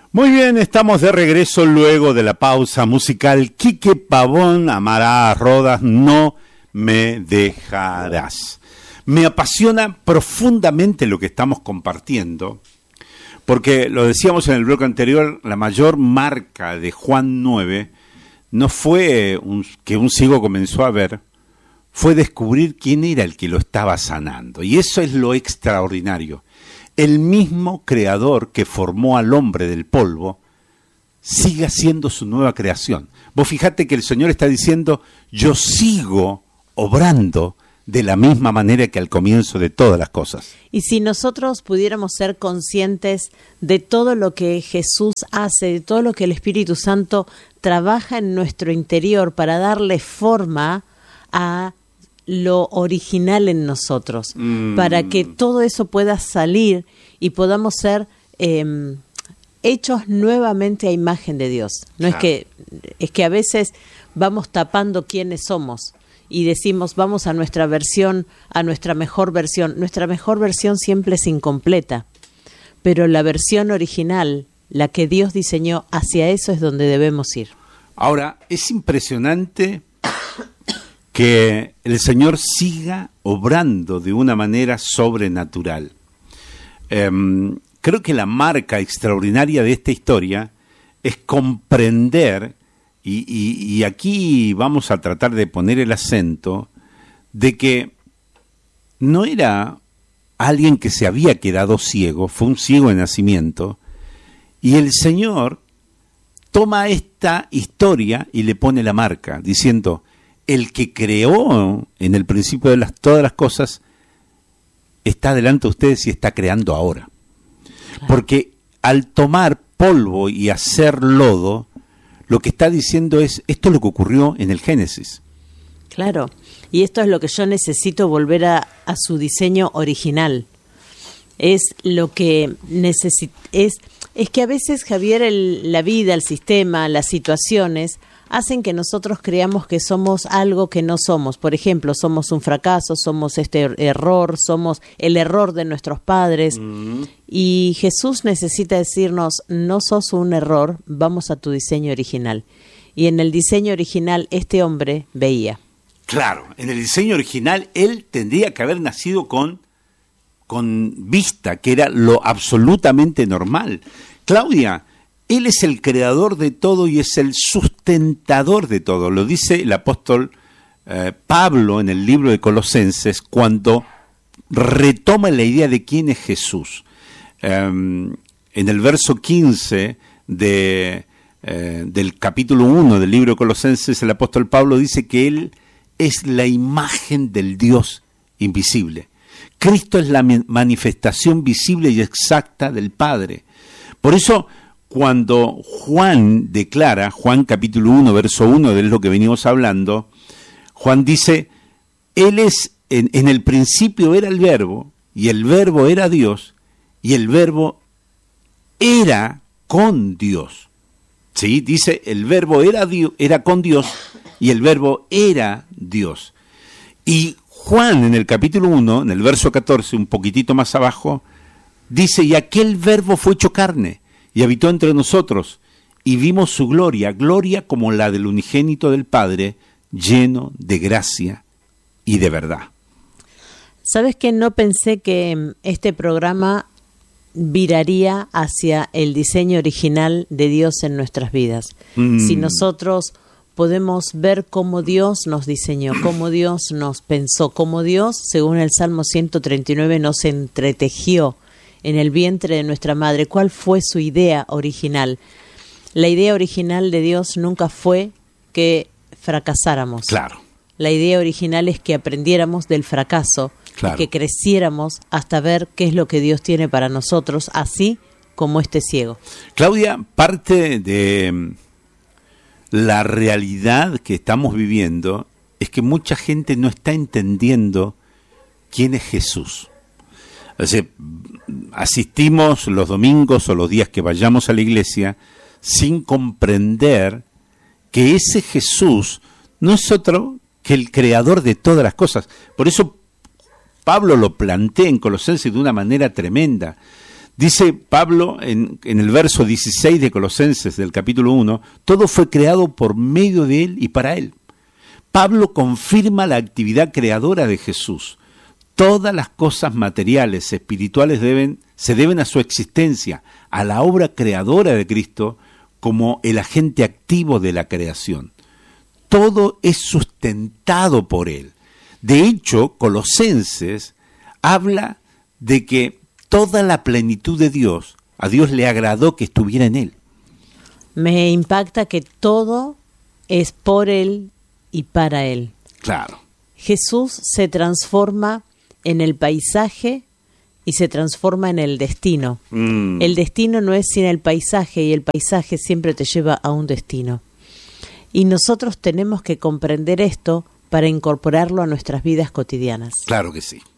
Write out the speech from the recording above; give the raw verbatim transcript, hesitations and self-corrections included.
Muy bien, estamos de regreso luego de la pausa musical. Quique Pavón, Amarás Rodas, no me dejarás. Me apasiona profundamente lo que estamos compartiendo, porque lo decíamos en el bloque anterior, la mayor marca de Juan nueve no fue un, que un ciego comenzó a ver, fue descubrir quién era el que lo estaba sanando. Y eso es lo extraordinario. El mismo creador que formó al hombre del polvo sigue haciendo su nueva creación. Vos fijate que el Señor está diciendo, yo sigo obrando de la misma manera que al comienzo de todas las cosas. Y si nosotros pudiéramos ser conscientes de todo lo que Jesús hace, de todo lo que el Espíritu Santo trabaja en nuestro interior para darle forma a lo original en nosotros, mm. para que todo eso pueda salir y podamos ser eh, hechos nuevamente a imagen de Dios. No claro. es que es que a veces vamos tapando quiénes somos y decimos vamos a nuestra versión, a nuestra mejor versión. Nuestra mejor versión siempre es incompleta, pero la versión original, la que Dios diseñó, hacia eso es donde debemos ir. Ahora, es impresionante que el Señor siga obrando de una manera sobrenatural. Eh, creo que la marca extraordinaria de esta historia es comprender, y, y, y aquí vamos a tratar de poner el acento, de que no era alguien que se había quedado ciego, fue un ciego de nacimiento, y el Señor toma esta historia y le pone la marca, diciendo, el que creó en el principio de las, todas las cosas está delante de ustedes y está creando ahora. Claro. Porque al tomar polvo y hacer lodo, lo que está diciendo es, esto es lo que ocurrió en el Génesis. Claro, y esto es lo que yo necesito volver a, a su diseño original. Es lo que necesito, es, es que a veces, Javier, el, la vida, el sistema, las situaciones hacen que nosotros creamos que somos algo que no somos. Por ejemplo, somos un fracaso, somos este error, somos el error de nuestros padres. Mm. Y Jesús necesita decirnos, no sos un error, vamos a tu diseño original. Y en el diseño original este hombre veía. Claro, en el diseño original él tendría que haber nacido con, con vista, que era lo absolutamente normal. Claudia, Él es el creador de todo y es el sustentador de todo. Lo dice el apóstol eh, Pablo en el libro de Colosenses cuando retoma la idea de quién es Jesús. Eh, en el verso quince de, eh, del capítulo uno del libro de Colosenses, el apóstol Pablo dice que Él es la imagen del Dios invisible. Cristo es la manifestación visible y exacta del Padre. Por eso, cuando Juan declara, Juan capítulo uno, verso uno, de lo que venimos hablando, Juan dice, Él es, en, en el principio era el Verbo, y el Verbo era Dios, y el Verbo era con Dios. ¿Sí? Dice, el Verbo era, Dios, era con Dios, y el Verbo era Dios. Y Juan, en el capítulo uno, en el verso catorce, un poquitito más abajo, dice, y aquel Verbo fue hecho carne, y habitó entre nosotros, y vimos su gloria, gloria como la del unigénito del Padre, lleno de gracia y de verdad. ¿Sabes que no pensé que este programa viraría hacia el diseño original de Dios en nuestras vidas? Mm. Si nosotros podemos ver cómo Dios nos diseñó, cómo Dios nos pensó, cómo Dios, según el Salmo ciento treinta y nueve, nos entretejió en el vientre de nuestra madre. ¿Cuál fue su idea original? La idea original de Dios nunca fue que fracasáramos. Claro. La idea original es que aprendiéramos del fracaso, claro, y que creciéramos hasta ver qué es lo que Dios tiene para nosotros, así como este ciego. Claudia, parte de la realidad que estamos viviendo es que mucha gente no está entendiendo quién es Jesús. O sea, asistimos los domingos o los días que vayamos a la iglesia sin comprender que ese Jesús no es otro que el creador de todas las cosas. Por eso Pablo lo plantea en Colosenses de una manera tremenda. Dice Pablo en, en el verso dieciséis de Colosenses del capítulo uno, todo fue creado por medio de Él y para Él. Pablo confirma la actividad creadora de Jesús. Todas las cosas materiales, espirituales deben, se deben a su existencia, a la obra creadora de Cristo como el agente activo de la creación. Todo es sustentado por Él. De hecho, Colosenses habla de que toda la plenitud de Dios, a Dios le agradó que estuviera en Él. Me impacta que todo es por Él y para Él. Claro. Jesús se transforma en el paisaje y se transforma en el destino. Mm. El destino no es sin el paisaje y el paisaje siempre te lleva a un destino. Y nosotros tenemos que comprender esto para incorporarlo a nuestras vidas cotidianas. Claro que sí.